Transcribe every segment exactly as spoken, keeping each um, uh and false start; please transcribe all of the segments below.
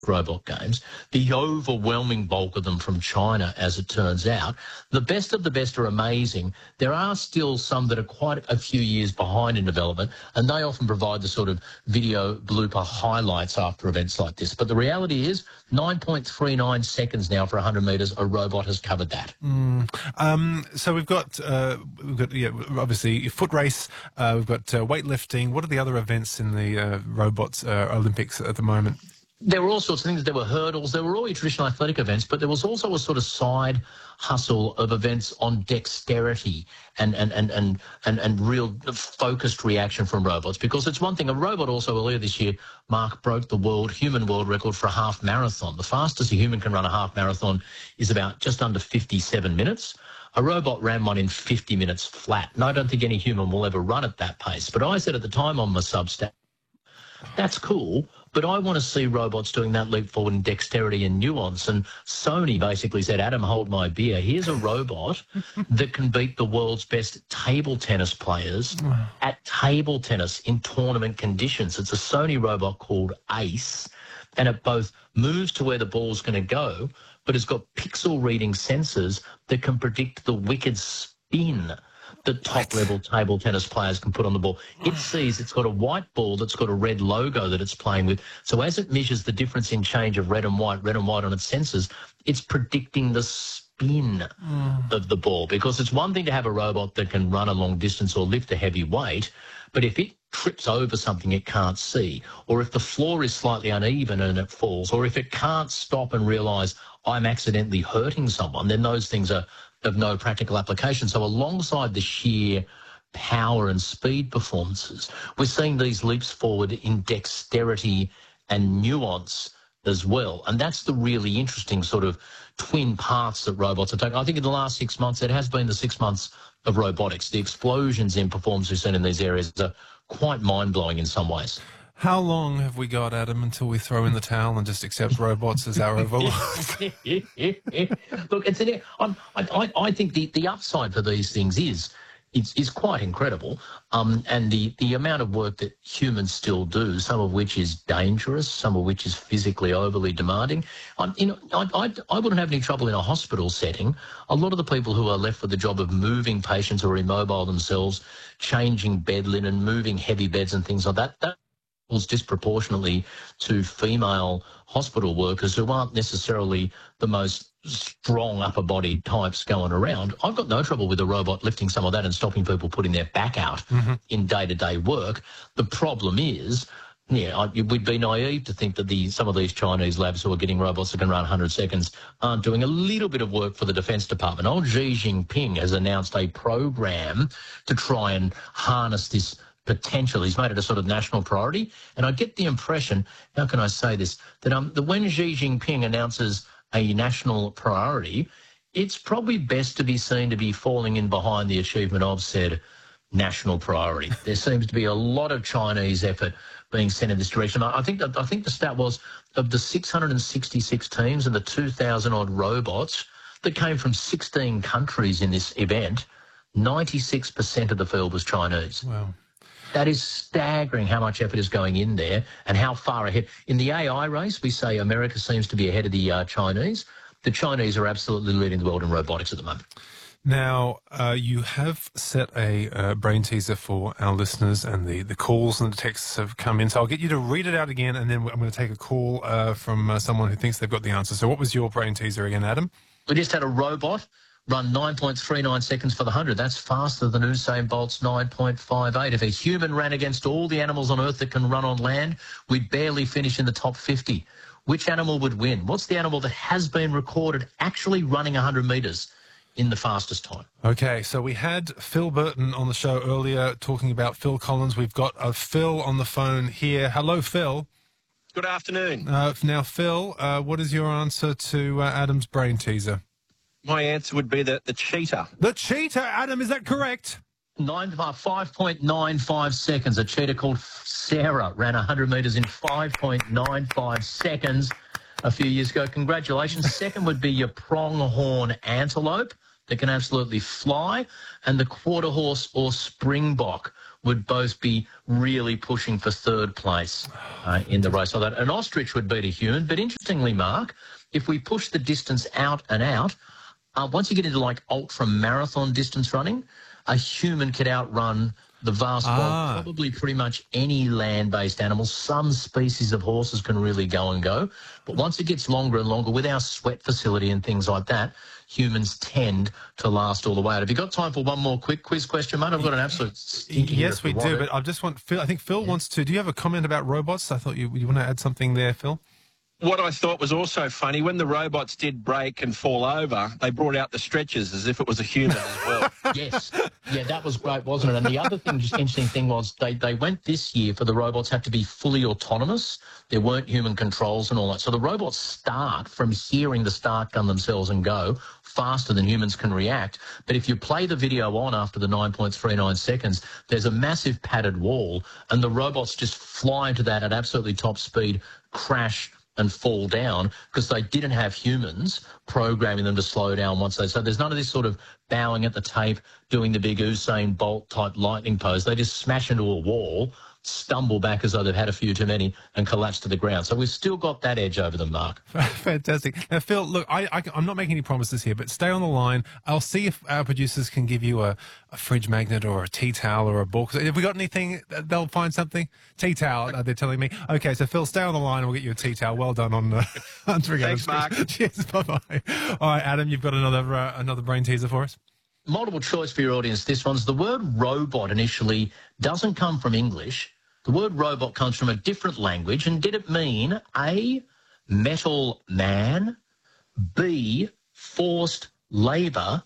robot games, the overwhelming bulk of them from China, as it turns out. The best of the best are amazing. There are still some that are quite a few years behind in development, and they often provide the sort of video blooper highlights after events like this. But the reality is nine point three nine seconds now for one hundred metres, a robot has covered that. Mm. Um, so we've got, uh, we've got yeah, obviously foot race, uh, we've got uh, weightlifting. What are the other events in the uh, robots uh, Olympics at the moment? There were all sorts of things. There were hurdles. There were all your traditional athletic events, but there was also a sort of side hustle of events on dexterity and and and and and, and real focused reaction from robots. Because it's one thing, a robot also earlier this year, Mark, broke the world, human world record for a half marathon. The fastest a human can run a half marathon is about just under fifty-seven minutes. A robot ran one in fifty minutes flat. And I don't think any human will ever run at that pace. But I said at the time on my Substack, that's cool, but I want to see robots doing that leap forward in dexterity and nuance. And Sony basically said, Adam, hold my beer. Here's a robot that can beat the world's best table tennis players at table tennis in tournament conditions. It's a Sony robot called Ace, and it both moves to where the ball's going to go, but it's got pixel reading sensors that can predict the wicked spin that top-level table tennis players can put on the ball. It sees it's got a white ball that's got a red logo that it's playing with. So as it measures the difference in change of red and white, red and white on its sensors, it's predicting the spin mm. of the ball. Because it's one thing to have a robot that can run a long distance or lift a heavy weight, but if it trips over something it can't see, or if the floor is slightly uneven and it falls, or if it can't stop and realise I'm accidentally hurting someone, then those things are of no practical application. So alongside the sheer power and speed performances, we're seeing these leaps forward in dexterity and nuance as well. And that's the really interesting sort of twin paths that robots are taking. I think in the last six months, it has been the six months of robotics. The explosions in performance we've seen in these areas are quite mind-blowing in some ways. How long have we got, Adam, until we throw in the towel and just accept robots as our overlords? Look, it's an, I'm, I, I think the, the upside for these things is is, is quite incredible, um, and the, the amount of work that humans still do, some of which is dangerous, some of which is physically overly demanding. Um, you know, I, I, I wouldn't have any trouble in a hospital setting. A lot of the people who are left with the job of moving patients who are immobile themselves, changing bed linen, moving heavy beds and things like that, that disproportionately to female hospital workers who aren't necessarily the most strong upper body types going around. I've got no trouble with a robot lifting some of that and stopping people putting their back out mm-hmm. in day-to-day work. The problem is, yeah, I, we'd be naive to think that the, some of these Chinese labs who are getting robots that can run one hundred seconds aren't doing a little bit of work for the Defence Department. Old Xi Jinping has announced a program to try and harness this potential. He's made it a sort of national priority. And I get the impression, how can I say this, that, um, that when Xi Jinping announces a national priority, it's probably best to be seen to be falling in behind the achievement of said national priority. There seems to be a lot of Chinese effort being sent in this direction. I think that, I think the stat was of the six hundred sixty-six teams and the two thousand odd robots that came from sixteen countries in this event, ninety-six percent of the field was Chinese. Wow. That is staggering how much effort is going in there and how far ahead. In the A I race, we say America seems to be ahead of the uh, Chinese. The Chinese are absolutely leading the world in robotics at the moment. Now, uh, you have set a uh, brain teaser for our listeners, and the, the calls and the texts have come in. So I'll get you to read it out again, and then I'm going to take a call uh, from uh, someone who thinks they've got the answer. So what was your brain teaser again, Adam? We just had a robot run nine point three nine seconds for the one hundred. That's faster than Usain Bolt's nine point five eight. If a human ran against all the animals on Earth that can run on land, we'd barely finish in the top fifty. Which animal would win? What's the animal that has been recorded actually running one hundred metres in the fastest time? Okay, so we had Phil Burton on the show earlier talking about Phil Collins. We've got a Phil on the phone here. Hello, Phil. Good afternoon. Uh, now, Phil, uh, what is your answer to uh, Adam's brain teaser? My answer would be the, the cheetah. The cheetah, Adam, is that correct? Nine, uh, five point nine five seconds. A cheetah called Sarah ran one hundred metres in five point nine five seconds a few years ago. Congratulations. Second would be your pronghorn antelope that can absolutely fly, and the quarter horse or springbok would both be really pushing for third place uh, in the race. So that an ostrich would beat a human. But interestingly, Mark, if we push the distance out and out, uh, once you get into like ultra marathon distance running, a human could outrun the vast bulk, Ah. probably pretty much any land-based animal. Some species of horses can really go and go. But once it gets longer and longer, with our sweat facility and things like that, humans tend to last all the way out. Have you got time for one more quick quiz question, mate? I've got an absolute stinker here Yes, if we you want do, it. but I just want Phil. I think Phil wants to. Do you have a comment about robots? I thought you you want to add something there, Phil. What I thought was also funny, when the robots did break and fall over, they brought out the stretchers as if it was a human as well. Yes. Yeah, that was great, wasn't it? And the other thing, just interesting thing was they, they went this year for the robots had to be fully autonomous. There weren't human controls and all that. So the robots start from hearing the start gun themselves and go faster than humans can react. But if you play the video on after the nine point three nine seconds, there's a massive padded wall and the robots just fly into that at absolutely top speed, crash and fall down because they didn't have humans programming them to slow down once they... So there's none of this sort of bowing at the tape, doing the big Usain Bolt type lightning pose. They just smash into a wall, stumble back as though they've had a few too many and collapse to the ground. So we've still got that edge over them, Mark. Fantastic. Now, Phil, look, I, I, I'm not making any promises here, but stay on the line. I'll see if our producers can give you a, a fridge magnet or a tea towel or a book. Have we got anything? They'll find something? Tea towel, uh, they're telling me. Okay, so Phil, stay on the line and we'll get you a tea towel. Well done on uh, answering Thanks, Adam's Mark. question. Cheers, bye-bye. All right, Adam, you've got another uh, another brain teaser for us? Multiple choice for your audience. This one's the word robot initially doesn't come from English. The word robot comes from a different language. And did it mean A, metal man, B, forced labour,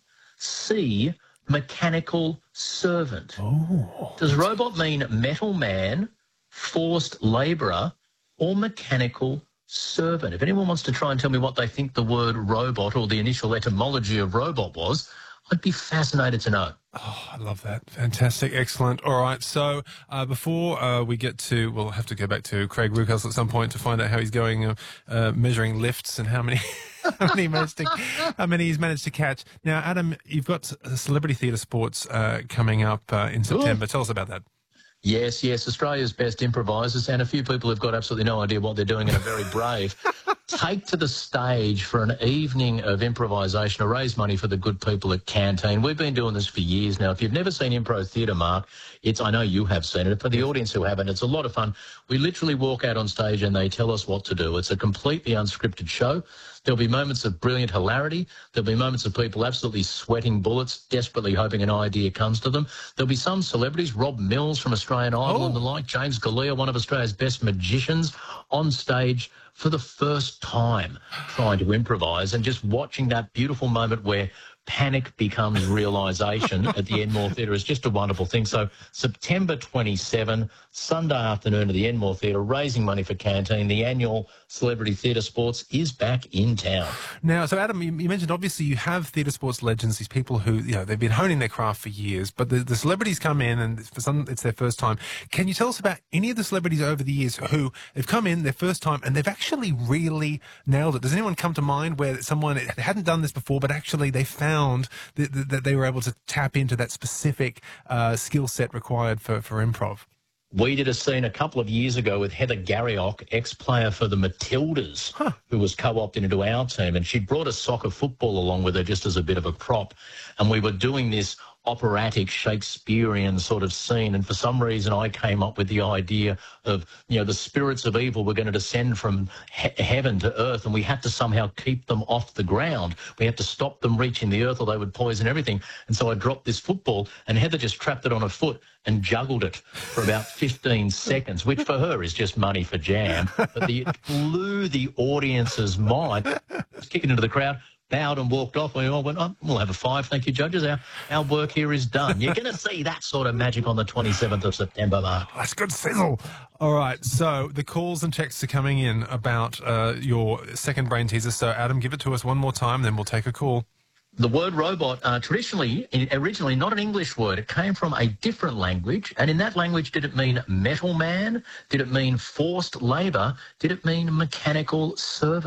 C, mechanical servant? Oh. Does robot mean metal man, forced labourer, or mechanical servant? If anyone wants to try and tell me what they think the word robot or the initial etymology of robot was, I'd be fascinated to know. Oh, I love that. Fantastic. Excellent. All right. So uh, before uh, we get to, we'll have to go back to Craig Rucastle at some point to find out how he's going uh, uh, measuring lifts and how many how many, he managed to, how many he's managed to catch. Now, Adam, you've got Celebrity Theatre Sports uh, coming up uh, in September. Tell us about that. Yes, yes, Australia's best improvisers, and a few people who've got absolutely no idea what they're doing and are very brave, take to the stage for an evening of improvisation to raise money for the good people at Canteen. We've been doing this for years now. If you've never seen improv theatre, Mark, it's, I know you have seen it, for the audience who haven't, it's a lot of fun. We literally walk out on stage and they tell us what to do. It's a completely unscripted show. There'll be moments of brilliant hilarity. There'll be moments of people absolutely sweating bullets, desperately hoping an idea comes to them. There'll be some celebrities, Rob Mills from Australian Idol Oh. and the like, James Galea, one of Australia's best magicians, on stage for the first time trying to improvise and just watching that beautiful moment where panic becomes realisation at the Enmore Theatre is just a wonderful thing. So September twenty-seventh, Sunday afternoon at the Enmore Theatre, raising money for Canteen. The annual Celebrity Theatre Sports is back in town. Now, so Adam, you, you mentioned obviously you have theatre sports legends, these people who, you know, they've been honing their craft for years, but the, the celebrities come in and for some it's their first time. Can you tell us about any of the celebrities over the years who have come in their first time and they've actually really nailed it? Does anyone come to mind where someone hadn't done this before, but actually they found that, that they were able to tap into that specific uh, skill set required for, for improv? We did a scene a couple of years ago with Heather Garriock, ex-player for the Matildas, Huh. who was co-opted into our team, and she'd brought a soccer football along with her just as a bit of a prop. And we were doing this operatic Shakespearean sort of scene, and for some reason I came up with the idea of, you know, the spirits of evil were going to descend from he- heaven to earth, and we had to somehow keep them off the ground. We had to stop them reaching the earth or they would poison everything. And so I dropped this football and Heather just trapped it on her foot and juggled it for about fifteen seconds, which for her is just money for jam. But the, it blew the audience's mind. Just kicking into the crowd, bowed and walked off. We all went, oh, we'll have a five, thank you, judges. Our, our work here is done. You're going to see that sort of magic on the twenty-seventh of September, Mark. That's good sizzle. All right, so the calls and texts are coming in about uh, your second brain teaser. So, Adam, give it to us one more time, then we'll take a call. The word robot, uh, traditionally, originally not an English word. It came from a different language. And in that language, did it mean metal man? Did it mean forced labour? Did it mean mechanical servant?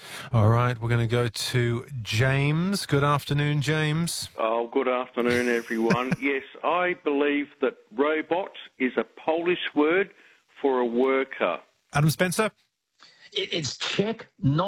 All right, we're going to go to James. Good afternoon, James. Oh, good afternoon, everyone. Yes, I believe that robot is a Polish word for a worker. Adam Spencer? It, it's Czech, not